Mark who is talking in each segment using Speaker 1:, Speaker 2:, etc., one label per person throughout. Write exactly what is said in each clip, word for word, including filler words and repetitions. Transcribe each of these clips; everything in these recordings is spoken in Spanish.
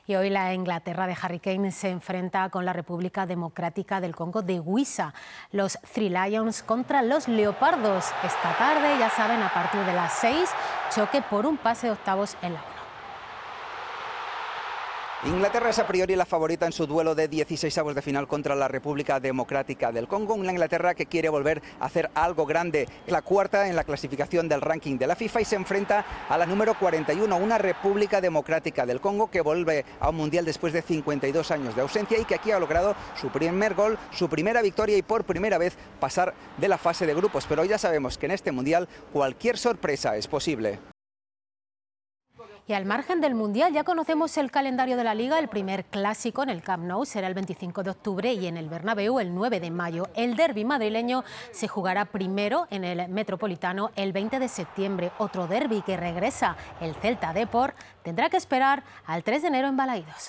Speaker 1: Y hoy la Inglaterra de Harry Kane se enfrenta con la República Democrática del Congo de Wisa, los Three Lions contra los Leopardos. Esta tarde, ya saben, a partir de las seis, choque por un pase de octavos en la uno.
Speaker 2: Inglaterra es a priori la favorita en su duelo de dieciseisavos de final contra la República Democrática del Congo, una Inglaterra que quiere volver a hacer algo grande, la cuarta en la clasificación del ranking de la FIFA, y se enfrenta a la número cuarenta y uno, una República Democrática del Congo que vuelve a un mundial después de cincuenta y dos años de ausencia y que aquí ha logrado su primer gol, su primera victoria y por primera vez pasar de la fase de grupos. Pero ya sabemos que en este mundial cualquier sorpresa es posible.
Speaker 1: Y al margen del Mundial ya conocemos el calendario de la Liga. El primer clásico en el Camp Nou será el veinticinco de octubre y en el Bernabéu el nueve de mayo. El derbi madrileño se jugará primero en el Metropolitano el veinte de septiembre. Otro derbi que regresa, el Celta Depor, tendrá que esperar al tres de enero en Balaídos.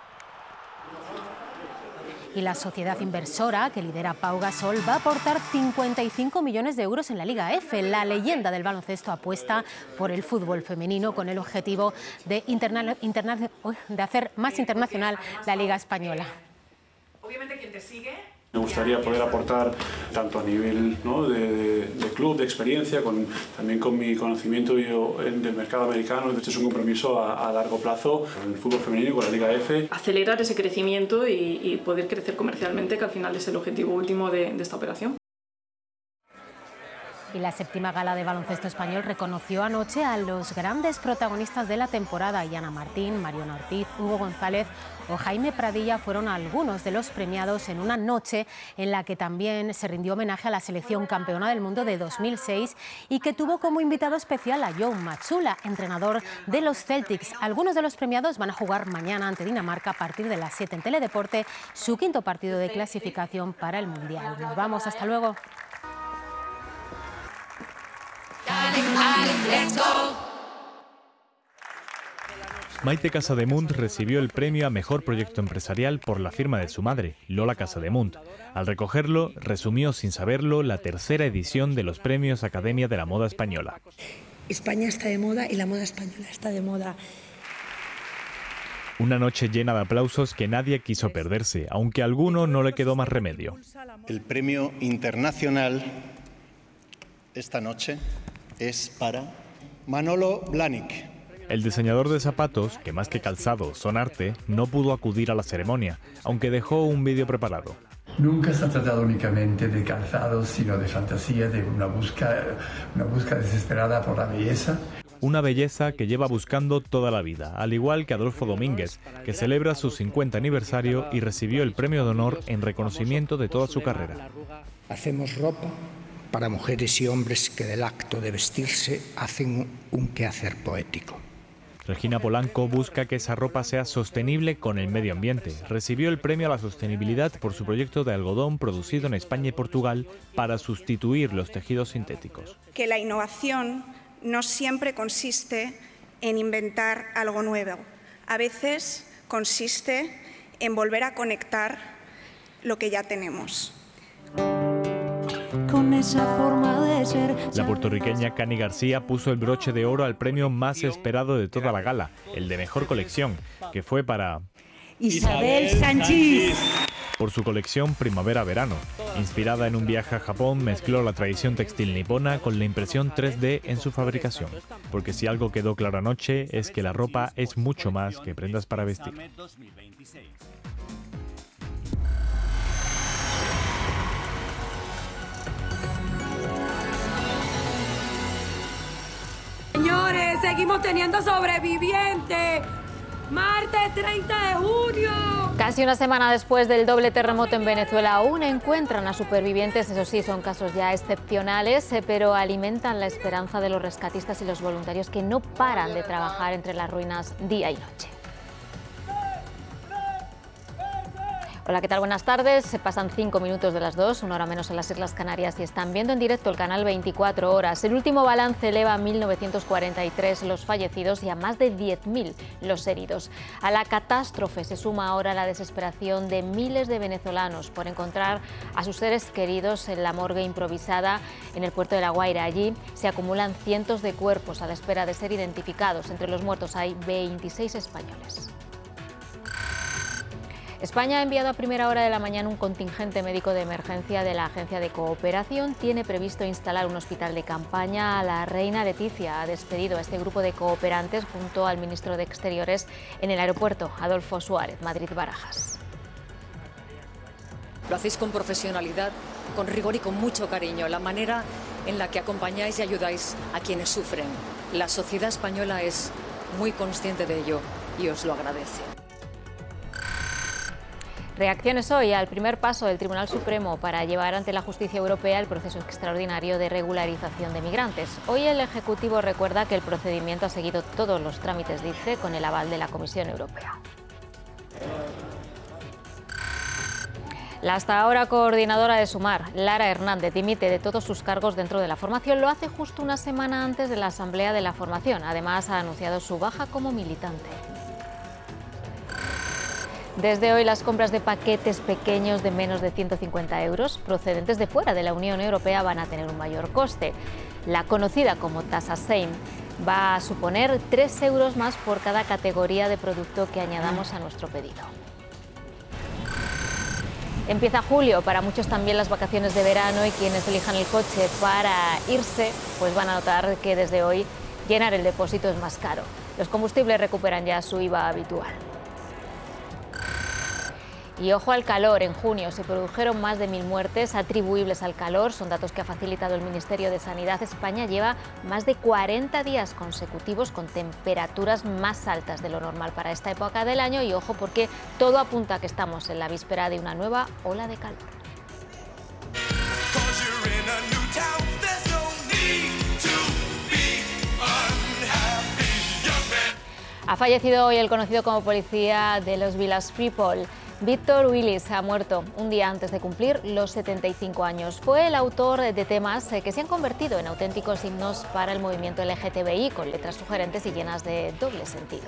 Speaker 1: Y la sociedad inversora que lidera Pau Gasol va a aportar cincuenta y cinco millones de euros en la Liga F. La leyenda del baloncesto apuesta por el fútbol femenino con el objetivo de, interna interna de hacer más internacional la Liga Española.
Speaker 3: Obviamente quien te sigue...
Speaker 4: Me gustaría poder aportar tanto a nivel, ¿no?, de, de, de club, de experiencia, con, también con mi conocimiento yo, en, del mercado americano. De hecho, es un compromiso a, a largo plazo con el fútbol femenino, con la Liga F.
Speaker 3: Acelerar ese crecimiento y, y poder crecer comercialmente, que al final es el objetivo último de, de esta operación.
Speaker 1: Y la séptima gala de baloncesto español reconoció anoche a los grandes protagonistas de la temporada. Yana Martín, Mariona Ortiz, Hugo González o Jaime Pradilla fueron algunos de los premiados en una noche en la que también se rindió homenaje a la selección campeona del mundo de dos mil seis y que tuvo como invitado especial a Joe Mazzulla, entrenador de los Celtics. Algunos de los premiados van a jugar mañana ante Dinamarca a partir de las siete en Teledeporte, su quinto partido de clasificación para el Mundial. Nos vamos, hasta luego.
Speaker 5: Maite Casademunt recibió el premio a Mejor Proyecto Empresarial por la firma de su madre, Lola Casademunt. Al recogerlo, resumió sin saberlo la tercera edición de los premios Academia de la Moda Española.
Speaker 6: España está de moda y la moda española está de moda.
Speaker 5: Una noche llena de aplausos que nadie quiso perderse, aunque a alguno no le quedó más remedio.
Speaker 7: El premio internacional esta noche es para Manolo Blahnik.
Speaker 5: El diseñador de zapatos, que más que calzado son arte, no pudo acudir a la ceremonia, aunque dejó un vídeo preparado.
Speaker 8: Nunca se ha tratado únicamente de calzados, sino de fantasía, de una búsqueda, una búsqueda desesperada por la belleza.
Speaker 5: Una belleza que lleva buscando toda la vida, al igual que Adolfo Domínguez, que celebra su cincuenta aniversario y recibió el premio de honor en reconocimiento de toda su carrera.
Speaker 9: Hacemos ropa para mujeres y hombres que del acto de vestirse hacen un quehacer poético.
Speaker 5: Regina Polanco busca que esa ropa sea sostenible con el medio ambiente. Recibió el premio a la sostenibilidad por su proyecto de algodón producido en España y Portugal para sustituir los tejidos sintéticos.
Speaker 10: Que la innovación no siempre consiste en inventar algo nuevo. A veces consiste en volver a conectar lo que ya tenemos.
Speaker 11: Con esa forma de ser.
Speaker 5: La puertorriqueña Cani García puso el broche de oro al premio más esperado de toda la gala, el de Mejor Colección, que fue para
Speaker 11: Isabel Sánchez.
Speaker 5: Por su colección Primavera-Verano. Inspirada en un viaje a Japón, mezcló la tradición textil nipona con la impresión tres D en su fabricación. Porque si algo quedó claro anoche es que la ropa es mucho más que prendas para vestir.
Speaker 11: Señores, seguimos teniendo sobrevivientes. Martes treinta de junio.
Speaker 12: Casi una semana después del doble terremoto en Venezuela, aún encuentran a supervivientes. Eso sí, son casos ya excepcionales, pero alimentan la esperanza de los rescatistas y los voluntarios que no paran de trabajar entre las ruinas día y noche. Hola, ¿qué tal? Buenas tardes. Se pasan cinco minutos de las dos, una hora menos en las Islas Canarias, y están viendo en directo el canal veinticuatro horas. El último balance eleva a mil novecientos cuarenta y tres los fallecidos y a más de diez mil los heridos. A la catástrofe se suma ahora la desesperación de miles de venezolanos por encontrar a sus seres queridos en la morgue improvisada en el puerto de La Guaira. Allí se acumulan cientos de cuerpos a la espera de ser identificados. Entre los muertos hay veintiséis españoles. España ha enviado a primera hora de la mañana un contingente médico de emergencia de la Agencia de Cooperación. Tiene previsto instalar un hospital de campaña. La reina Letizia ha despedido a este grupo de cooperantes junto al ministro de Exteriores en el aeropuerto Adolfo Suárez, Madrid-Barajas.
Speaker 13: Lo hacéis con profesionalidad, con rigor y con mucho cariño. La manera en la que acompañáis y ayudáis a quienes sufren. La sociedad española es muy consciente de ello y os lo agradece.
Speaker 12: Reacciones hoy al primer paso del Tribunal Supremo para llevar ante la justicia europea el proceso extraordinario de regularización de migrantes. Hoy el Ejecutivo recuerda que el procedimiento ha seguido todos los trámites, dice, con el aval de la Comisión Europea. La hasta ahora coordinadora de Sumar, Lara Hernández, dimite de todos sus cargos dentro de la formación. Lo hace justo una semana antes de la asamblea de la formación. Además, ha anunciado su baja como militante. Desde hoy, las compras de paquetes pequeños de menos de ciento cincuenta euros procedentes de fuera de la Unión Europea van a tener un mayor coste. La conocida como tasa Same va a suponer tres euros más por cada categoría de producto que añadamos a nuestro pedido. Empieza julio, para muchos también las vacaciones de verano, y quienes elijan el coche para irse pues van a notar que desde hoy llenar el depósito es más caro. Los combustibles recuperan ya su I V A habitual. Y ojo al calor, en junio se produjeron más de mil muertes atribuibles al calor, son datos que ha facilitado el Ministerio de Sanidad. España lleva más de cuarenta días consecutivos con temperaturas más altas de lo normal para esta época del año, y ojo porque todo apunta a que estamos en la víspera de una nueva ola de calor. Ha fallecido hoy el conocido como policía de los Village People. Víctor Willis ha muerto un día antes de cumplir los setenta y cinco años. Fue el autor de temas que se han convertido en auténticos himnos para el movimiento L G T B I, con letras sugerentes y llenas de doble sentido.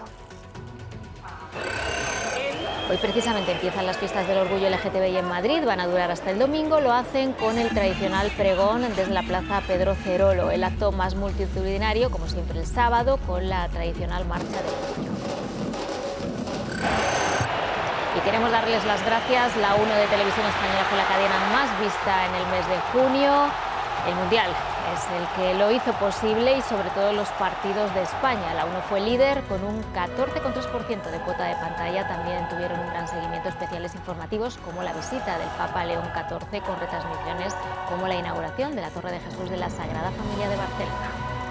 Speaker 12: Hoy precisamente empiezan las fiestas del orgullo L G T B I en Madrid, van a durar hasta el domingo. Lo hacen con el tradicional pregón desde la Plaza Pedro Cerolo, el acto más multitudinario, como siempre el sábado, con la tradicional marcha del orgullo. Y queremos darles las gracias. La uno de Televisión Española fue la cadena más vista en el mes de junio. El Mundial es el que lo hizo posible, y sobre todo los partidos de España. La uno fue líder con un catorce coma tres por ciento de cuota de pantalla. También tuvieron un gran seguimiento especiales informativos, como la visita del Papa León catorce, con retransmisiones como la inauguración de la Torre de Jesús de la Sagrada Familia de Barcelona.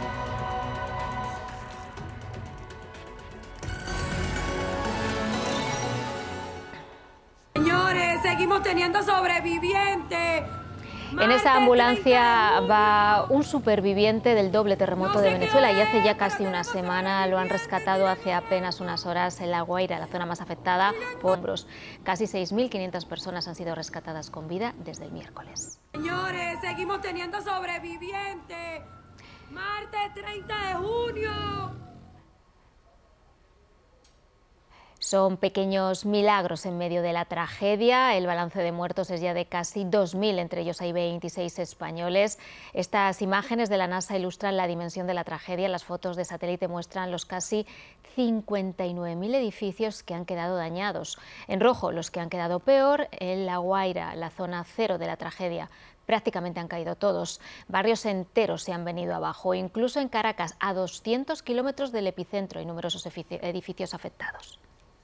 Speaker 11: Señores, seguimos teniendo sobrevivientes.
Speaker 12: En esa ambulancia va un superviviente del doble terremoto de Venezuela, y hace ya casi una semana lo han rescatado hace apenas unas horas en La Guaira, la zona más afectada por hombros. Casi seis mil quinientas personas han sido rescatadas con vida desde el miércoles.
Speaker 11: Señores, seguimos teniendo sobrevivientes. Martes treinta de junio.
Speaker 12: Son pequeños milagros en medio de la tragedia. El balance de muertos es ya de casi dos mil, entre ellos hay veintiséis españoles. Estas imágenes de la NASA ilustran la dimensión de la tragedia. Las fotos de satélite muestran los casi cincuenta y nueve mil edificios que han quedado dañados. En rojo, los que han quedado peor, en La Guaira, la zona cero de la tragedia. Prácticamente han caído todos. Barrios enteros se han venido abajo. Incluso en Caracas, a doscientos kilómetros del epicentro, hay numerosos edificios afectados.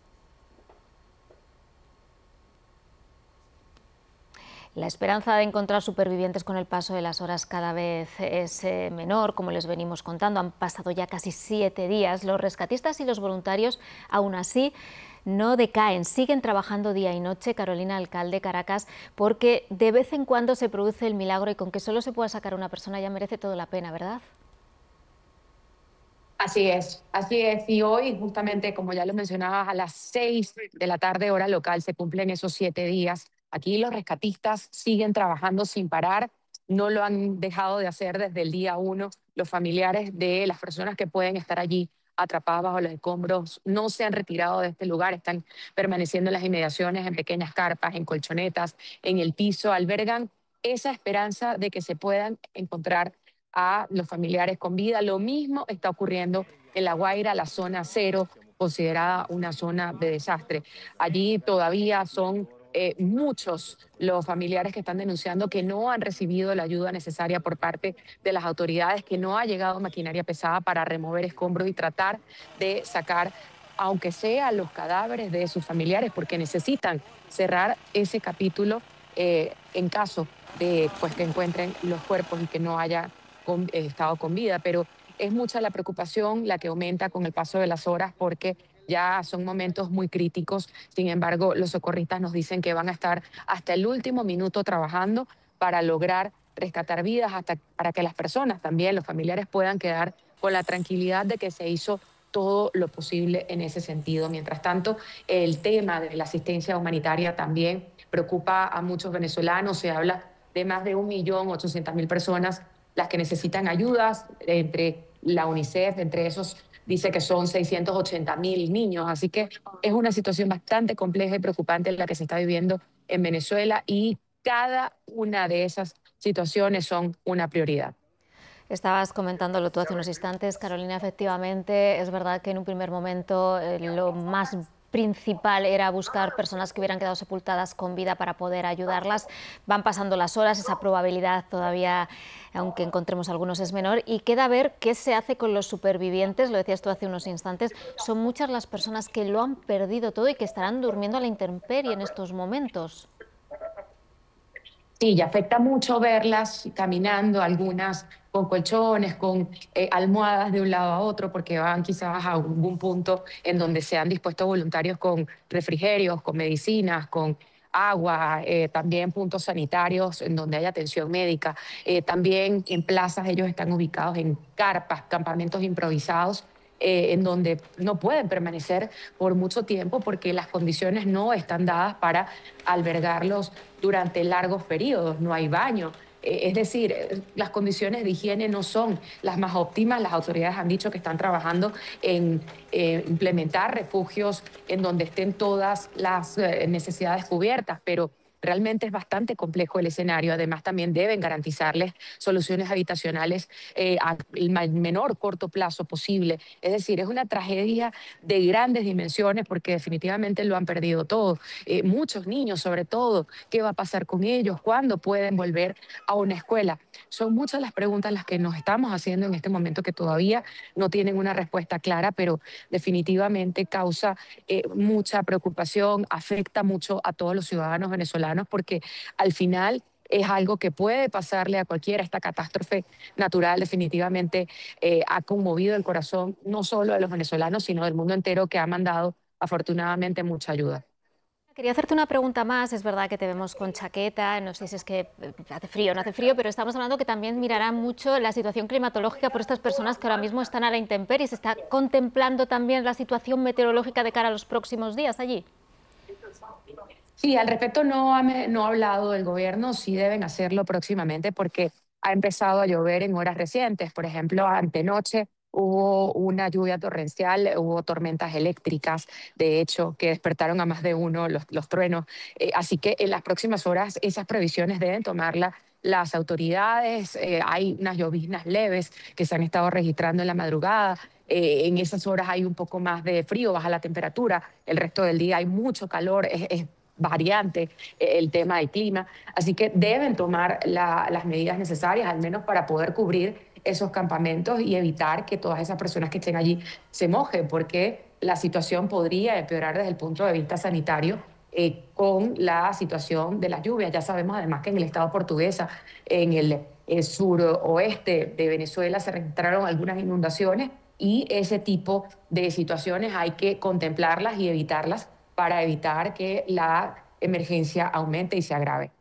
Speaker 12: La esperanza de encontrar supervivientes con el paso de las horas cada vez es eh, menor, como les venimos contando. Han pasado ya casi siete días. Los rescatistas y los voluntarios, aún así, no decaen. Siguen trabajando día y noche. Carolina, alcalde Caracas, porque de vez en cuando se produce el milagro, y con que solo se pueda sacar a una persona ya merece toda la pena, ¿verdad?
Speaker 14: Así es, así es. Y hoy, justamente, como ya lo mencionabas, a las seis de la tarde, hora local, se cumplen esos siete días. Aquí los rescatistas siguen trabajando sin parar, no lo han dejado de hacer desde el día uno. Los familiares de las personas que pueden estar allí atrapadas bajo los escombros no se han retirado de este lugar, están permaneciendo en las inmediaciones, en pequeñas carpas, en colchonetas, en el piso, albergan esa esperanza de que se puedan encontrar a los familiares con vida. Lo mismo está ocurriendo en La Guaira, la zona cero, considerada una zona de desastre. Allí todavía son eh, muchos los familiares que están denunciando que no han recibido la ayuda necesaria por parte de las autoridades, que no ha llegado maquinaria pesada para remover escombros y tratar de sacar, aunque sea los cadáveres de sus familiares, porque necesitan cerrar ese capítulo eh, en caso de pues, que encuentren los cuerpos y que no haya con, eh, estado con vida. Pero es mucha la preocupación la que aumenta con el paso de las horas, porque ya son momentos muy críticos. Sin embargo, los socorristas nos dicen que van a estar hasta el último minuto trabajando para lograr rescatar vidas, hasta para que las personas también, los familiares, puedan quedar con la tranquilidad de que se hizo todo lo posible en ese sentido. Mientras tanto, el tema de la asistencia humanitaria también preocupa a muchos venezolanos. Se habla de más de un millón ochocientas mil personas las que necesitan ayudas, entre la UNICEF, entre esos dice que son seiscientos ochenta mil niños. Así que es una situación bastante compleja y preocupante la que se está viviendo en Venezuela, y cada una de esas situaciones son una prioridad.
Speaker 12: Estabas comentándolo tú hace unos instantes, Carolina. Efectivamente, es verdad que en un primer momento eh, lo más principal era buscar personas que hubieran quedado sepultadas con vida para poder ayudarlas. Van pasando las horas, esa probabilidad todavía, aunque encontremos algunos, es menor, y queda ver qué se hace con los supervivientes. Lo decías tú hace unos instantes, son muchas las personas que lo han perdido todo y que estarán durmiendo a la intemperie en estos momentos.
Speaker 14: Sí, y afecta mucho verlas caminando, algunas con colchones, con eh, almohadas de un lado a otro, porque van quizás a algún punto en donde se han dispuesto voluntarios con refrigerios, con medicinas, con agua, eh, también puntos sanitarios en donde hay atención médica. Eh, también en plazas ellos están ubicados en carpas, campamentos improvisados, Eh, en donde no pueden permanecer por mucho tiempo porque las condiciones no están dadas para albergarlos durante largos periodos. No hay baño. Eh, es decir, las condiciones de higiene no son las más óptimas. Las autoridades han dicho que están trabajando en eh, implementar refugios en donde estén todas las eh, necesidades cubiertas, pero realmente es bastante complejo el escenario. Además, también deben garantizarles soluciones habitacionales eh, al menor corto plazo posible. Es decir, es una tragedia de grandes dimensiones porque definitivamente lo han perdido todo. Eh, muchos niños, sobre todo, ¿qué va a pasar con ellos? ¿Cuándo pueden volver a una escuela? Son muchas las preguntas las que nos estamos haciendo en este momento que todavía no tienen una respuesta clara, pero definitivamente causa eh, mucha preocupación, afecta mucho a todos los ciudadanos venezolanos, porque al final es algo que puede pasarle a cualquiera. Esta catástrofe natural definitivamente eh, ha conmovido el corazón no solo de los venezolanos, sino del mundo entero, que ha mandado afortunadamente mucha ayuda.
Speaker 12: Quería hacerte una pregunta más. Es verdad que te vemos con chaqueta, no sé si es que hace frío o no hace frío, pero estamos hablando que también mirará mucho la situación climatológica por estas personas que ahora mismo están a la intemperie. ¿Se está contemplando también la situación meteorológica de cara a los próximos días allí?
Speaker 14: Sí, al respecto no ha, no ha hablado el gobierno, sí deben hacerlo próximamente porque ha empezado a llover en horas recientes. Por ejemplo, antenoche hubo una lluvia torrencial, hubo tormentas eléctricas, de hecho, que despertaron a más de uno los, los truenos. Eh, así que en las próximas horas esas previsiones deben tomarlas las autoridades. Eh, hay unas lloviznas leves que se han estado registrando en la madrugada. Eh, en esas horas hay un poco más de frío, baja la temperatura. El resto del día hay mucho calor, es, es variante el tema del clima, así que deben tomar la, las medidas necesarias, al menos para poder cubrir esos campamentos y evitar que todas esas personas que estén allí se mojen, porque la situación podría empeorar desde el punto de vista sanitario eh, con la situación de las lluvias. Ya sabemos además que en el estado Portuguesa, en el, el suroeste de Venezuela, se registraron algunas inundaciones, y ese tipo de situaciones hay que contemplarlas y evitarlas para evitar que la emergencia aumente y se agrave.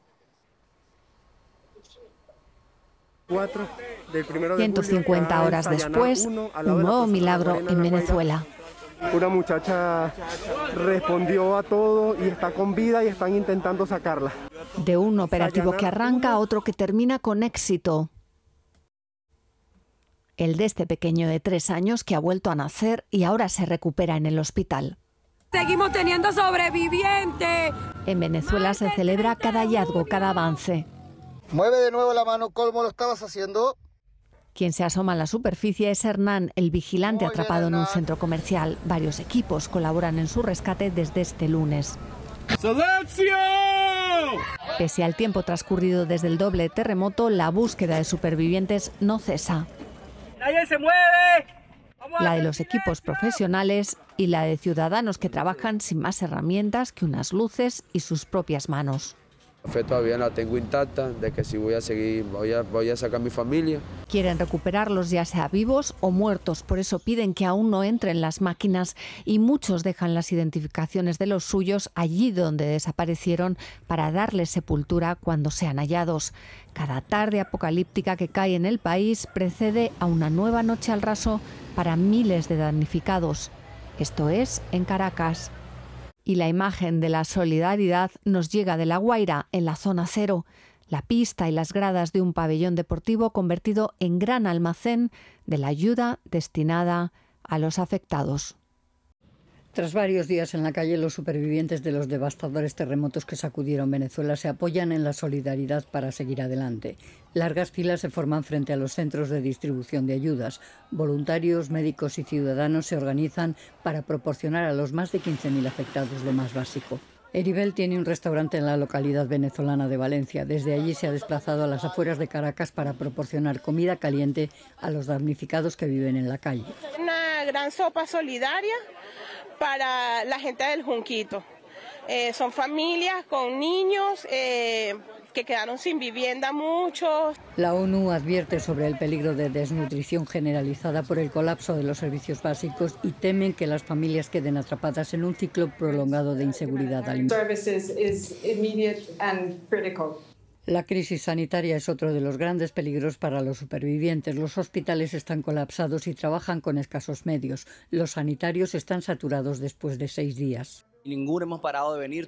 Speaker 15: ciento cincuenta horas después, un nuevo milagro en Venezuela.
Speaker 16: Una muchacha respondió a todo y está con vida y están intentando sacarla.
Speaker 15: De un operativo que arranca a otro que termina con éxito. El de este pequeño de tres años que ha vuelto a nacer y ahora se recupera en el hospital.
Speaker 11: Seguimos teniendo sobrevivientes.
Speaker 15: En Venezuela se celebra cada hallazgo, cada avance.
Speaker 17: Mueve de nuevo la mano, ¿cómo lo estabas haciendo?
Speaker 15: Quien se asoma a la superficie es Hernán, el vigilante atrapado en un centro comercial. Varios equipos colaboran en su rescate desde este lunes.
Speaker 17: ¡Silencio!
Speaker 15: Pese al tiempo transcurrido desde el doble terremoto, la búsqueda de supervivientes no cesa.
Speaker 17: ¡Nadie se mueve!
Speaker 15: La de los equipos profesionales y la de ciudadanos que trabajan sin más herramientas que unas luces y sus propias manos.
Speaker 18: La fe todavía la tengo intacta, de que si voy a seguir, voy a, voy a sacar a mi familia.
Speaker 15: Quieren recuperarlos ya sea vivos o muertos, por eso piden que aún no entren las máquinas y muchos dejan las identificaciones de los suyos allí donde desaparecieron para darles sepultura cuando sean hallados. Cada tarde apocalíptica que cae en el país precede a una nueva noche al raso para miles de damnificados. Esto es en Caracas. Y la imagen de la solidaridad nos llega de La Guaira, en la zona cero, la pista y las gradas de un pabellón deportivo convertido en gran almacén de la ayuda destinada a los afectados.
Speaker 19: Tras varios días en la calle, los supervivientes de los devastadores terremotos que sacudieron Venezuela se apoyan en la solidaridad para seguir adelante. Largas filas se forman frente a los centros de distribución de ayudas. Voluntarios, médicos y ciudadanos se organizan para proporcionar a los más de quince mil afectados lo más básico. Eribel tiene un restaurante en la localidad venezolana de Valencia. Desde allí se ha desplazado a las afueras de Caracas para proporcionar comida caliente a los damnificados que viven en la calle.
Speaker 20: Una gran sopa solidaria para la gente del Junquito. Eh, son familias con niños eh, que quedaron sin vivienda muchos.
Speaker 19: La ONU advierte sobre el peligro de desnutrición generalizada por el colapso de los servicios básicos y temen que las familias queden atrapadas en un ciclo prolongado de inseguridad alimentaria. La crisis sanitaria es otro de los grandes peligros para los supervivientes. Los hospitales están colapsados y trabajan con escasos medios. Los sanitarios están saturados después de seis días.
Speaker 21: Ninguno hemos parado de venir.